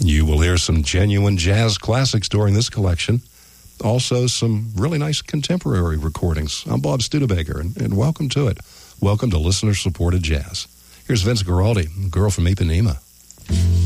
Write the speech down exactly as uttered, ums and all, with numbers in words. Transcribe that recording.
You will hear some genuine jazz classics during this collection. Also, some really nice contemporary recordings. I'm Bob Studebaker, and, and welcome to it. Welcome to listener-supported jazz. Here's Vince Guaraldi, Girl from Ipanema.